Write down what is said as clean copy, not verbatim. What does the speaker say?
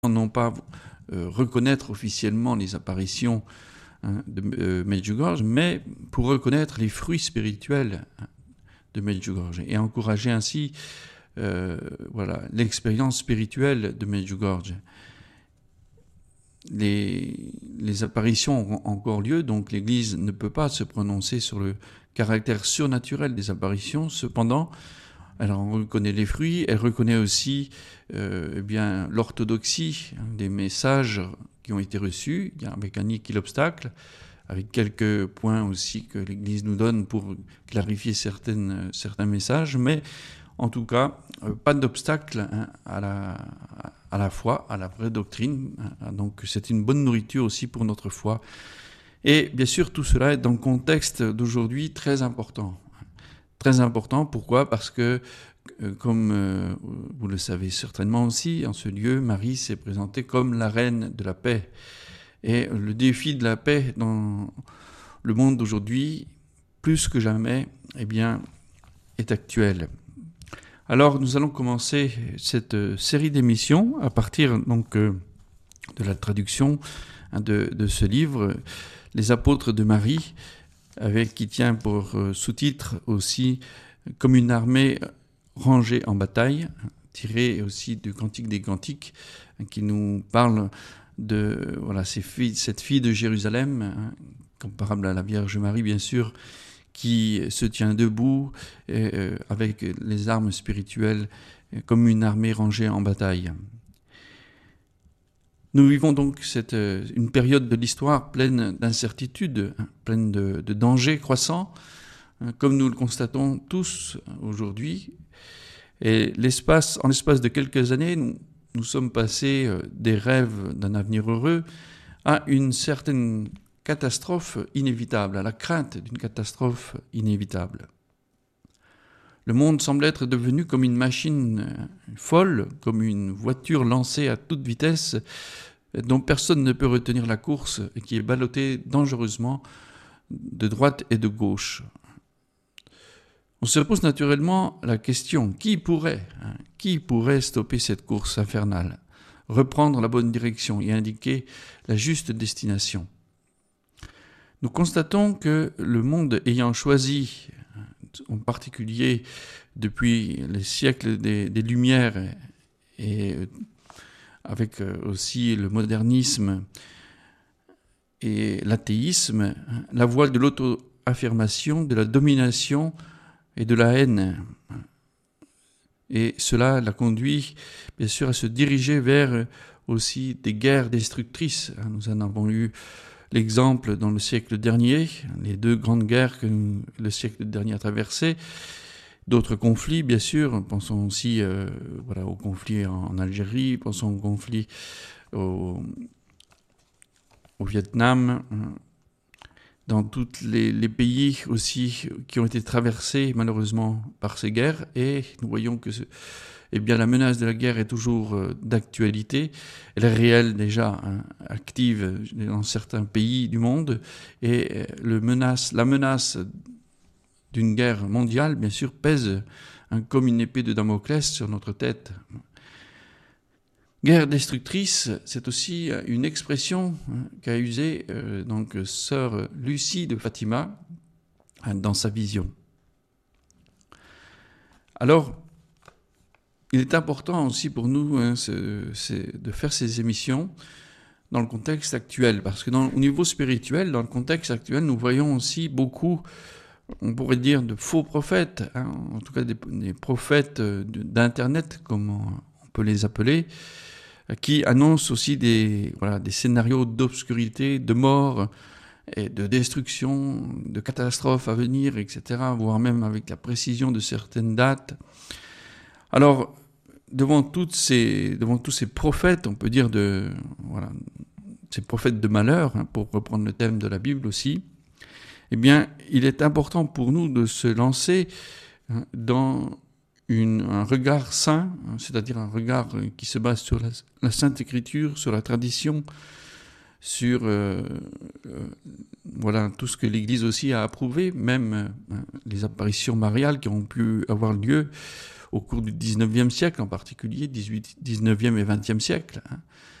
non pas reconnaître officiellement les apparitions de Medjugorje, mais pour reconnaître les fruits spirituels de Medjugorje et encourager ainsi l'expérience spirituelle de Medjugorje. Les apparitions ont encore lieu, donc l'Église ne peut pas se prononcer sur le caractère surnaturel des apparitions. Cependant, elle en reconnaît les fruits, elle reconnaît aussi l'orthodoxie des messages qui ont été reçus, avec un nihil obstacle, avec quelques points aussi que l'Église nous donne pour clarifier certains messages, mais en tout cas, pas d'obstacle à la foi, à la vraie doctrine. Donc c'est une bonne nourriture aussi pour notre foi. Et bien sûr, tout cela est dans le contexte d'aujourd'hui très important. Très important, pourquoi ? Parce que, comme vous le savez certainement aussi, en ce lieu, Marie s'est présentée comme la reine de la paix. Et le défi de la paix dans le monde d'aujourd'hui, plus que jamais, est actuel. Alors, nous allons commencer cette série d'émissions à partir donc de la traduction de ce livre, Les apôtres de Marie, qui tient pour sous-titre aussi « Comme une armée rangée en bataille », tiré aussi du Cantique des Cantiques, qui nous parle de cette fille de Jérusalem, comparable à la Vierge Marie bien sûr, qui se tient debout avec les armes spirituelles comme une armée rangée en bataille. Nous vivons donc une période de l'histoire pleine d'incertitudes, pleine de dangers croissants, comme nous le constatons tous aujourd'hui. Et en l'espace de quelques années, nous sommes passés des rêves d'un avenir heureux à une certaine catastrophe inévitable, à la crainte d'une catastrophe inévitable. Le monde semble être devenu comme une machine folle, comme une voiture lancée à toute vitesse, dont personne ne peut retenir la course et qui est ballottée dangereusement de droite et de gauche. On se pose naturellement la question, qui pourrait stopper cette course infernale, reprendre la bonne direction et indiquer la juste destination ? Nous constatons que le monde ayant choisi, en particulier depuis les siècles des Lumières et avec aussi le modernisme et l'athéisme, la voie de l'auto-affirmation, de la domination et de la haine. Et cela l'a conduit, bien sûr, à se diriger vers aussi des guerres destructrices. Nous en avons eu l'exemple dans le siècle dernier, les deux grandes guerres que le siècle dernier a traversées, d'autres conflits, bien sûr. Pensons aussi au conflit en Algérie, pensons au conflit au Vietnam, dans tous les pays aussi qui ont été traversés malheureusement par ces guerres. Et nous voyons que la menace de la guerre est toujours d'actualité. Elle est réelle déjà, active dans certains pays du monde. Et la menace d'une guerre mondiale, bien sûr, pèse comme une épée de Damoclès sur notre tête. Guerre destructrice, c'est aussi une expression qu'a usée sœur Lucie de Fatima dans sa vision. Alors, il est important aussi pour nous de faire ces émissions dans le contexte actuel, parce que au niveau spirituel, dans le contexte actuel, nous voyons aussi beaucoup, on pourrait dire, de faux prophètes, en tout cas des prophètes d'Internet, comme on peut les appeler, qui annoncent aussi des scénarios d'obscurité, de mort, et de destruction, de catastrophes à venir, etc., voire même avec la précision de certaines dates. Alors, devant tous ces prophètes, on peut dire ces prophètes de malheur, pour reprendre le thème de la Bible aussi, il est important pour nous de se lancer dans un regard saint, c'est-à-dire un regard qui se base sur la Sainte Écriture, sur la tradition, sur tout ce que l'Église aussi a approuvé, même les apparitions mariales qui ont pu avoir lieu au cours du 19e siècle en particulier, 19e et 20e siècle.